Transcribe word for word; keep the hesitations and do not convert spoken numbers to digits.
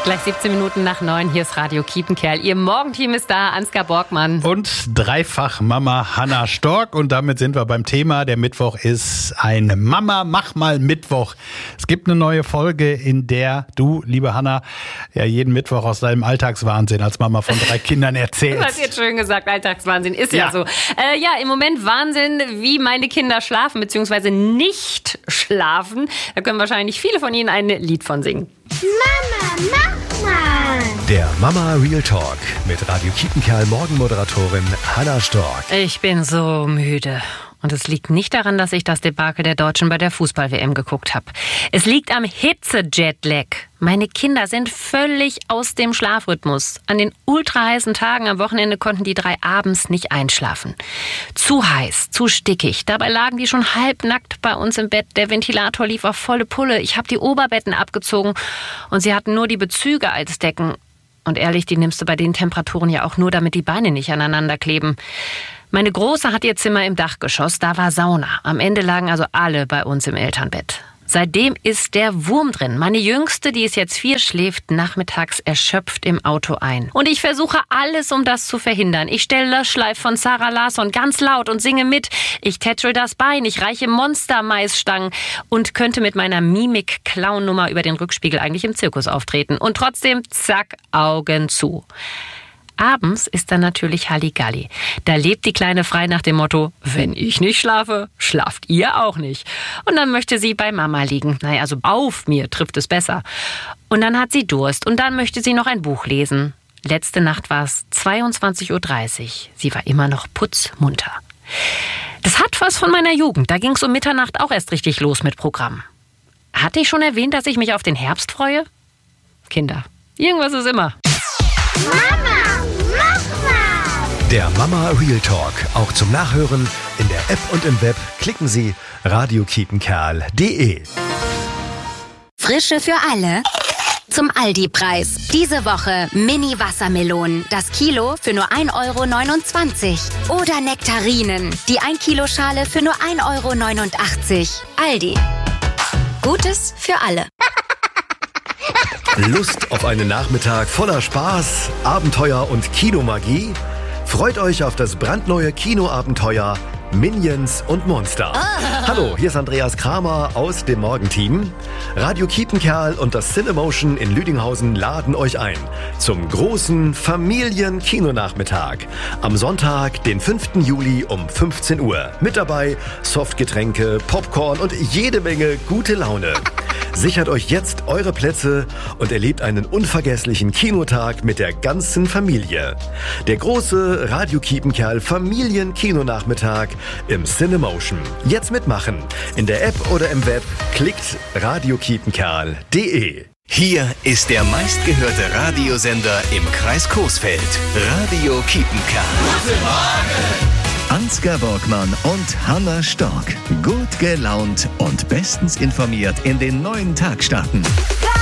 Gleich siebzehn Minuten nach neun, hier ist Radio Kiepenkerl. Ihr Morgenteam ist da, Ansgar Borgmann. Und dreifach Mama Hanna Stork. Und damit sind wir beim Thema. Der Mittwoch ist ein Mama, mach mal Mittwoch. Es gibt eine neue Folge, in der du, liebe Hanna, ja jeden Mittwoch aus deinem Alltagswahnsinn als Mama von drei Kindern erzählst. Du hast jetzt schön gesagt, Alltagswahnsinn ist ja, ja so. Äh, ja, im Moment Wahnsinn, wie meine Kinder schlafen, beziehungsweise nicht schlafen. Da können wahrscheinlich viele von Ihnen ein Lied von singen. Mama, mach mal! Der Mama Real Talk mit Radio Kiepenkerl Morgenmoderatorin Hanna Stork. Ich bin so müde. Und es liegt nicht daran, dass ich das Debakel der Deutschen bei der Fußball-W M geguckt habe. Es liegt am Hitze-Jetlag. Meine Kinder sind völlig aus dem Schlafrhythmus. An den ultraheißen Tagen am Wochenende konnten die drei abends nicht einschlafen. Zu heiß, zu stickig. Dabei lagen die schon halbnackt bei uns im Bett. Der Ventilator lief auf volle Pulle. Ich habe die Oberbetten abgezogen und sie hatten nur die Bezüge als Decken. Und ehrlich, die nimmst du bei den Temperaturen ja auch nur, damit die Beine nicht aneinander kleben. Meine Große hat ihr Zimmer im Dachgeschoss, da war Sauna. Am Ende lagen also alle bei uns im Elternbett. Seitdem ist der Wurm drin. Meine Jüngste, die ist jetzt vier, schläft nachmittags erschöpft im Auto ein. Und ich versuche alles, um das zu verhindern. Ich stelle Löschschleif von Sarah Larsson ganz laut und singe mit. Ich tätschel das Bein, ich reiche Monster-Maisstangen und könnte mit meiner Mimik-Clown-Nummer über den Rückspiegel eigentlich im Zirkus auftreten. Und trotzdem, zack, Augen zu. Abends ist dann natürlich Halligalli. Da lebt die Kleine frei nach dem Motto, wenn ich nicht schlafe, schlaft ihr auch nicht. Und dann möchte sie bei Mama liegen. Naja, also auf mir trifft es besser. Und dann hat sie Durst und dann möchte sie noch ein Buch lesen. Letzte Nacht war es zweiundzwanzig Uhr dreißig. Sie war immer noch putzmunter. Das hat was von meiner Jugend. Da ging es um Mitternacht auch erst richtig los mit Programm. Hatte ich schon erwähnt, dass ich mich auf den Herbst freue? Kinder, irgendwas ist immer. Mama, mach mal! Der Mama Real Talk, auch zum Nachhören in der App und im Web. Klicken Sie radio kiepenkerl punkt de. Frische für alle. Zum Aldi-Preis. Diese Woche Mini-Wassermelonen. Das Kilo für nur ein Euro neunundzwanzig. Oder Nektarinen. Die ein Kilo Schale für nur ein Euro neunundachtzig. Aldi. Gutes für alle. Lust auf einen Nachmittag voller Spaß, Abenteuer und Kinomagie? Freut euch auf das brandneue Kinoabenteuer Minions und Monster. Hallo, hier ist Andreas Kramer aus dem Morgenteam. Radio Kiepenkerl und das Cinemotion in Lüdinghausen laden euch ein zum großen Familien-Kinonachmittag am Sonntag, den fünften Juli um fünfzehn Uhr. Mit dabei Softgetränke, Popcorn und jede Menge gute Laune. Sichert euch jetzt eure Plätze und erlebt einen unvergesslichen Kinotag mit der ganzen Familie. Der große Radio Kiepenkerl Familien-Kinonachmittag im Cinemotion. Jetzt mitmachen. In der App oder im Web. Klickt radio kiepenkerl punkt de. Hier ist der meistgehörte Radiosender im Kreis Coesfeld. Radio Kiepenkerl. Guten Morgen! Ansgar Borgmann und Hanna Stork. Gut gelaunt und bestens informiert in den neuen Tag starten.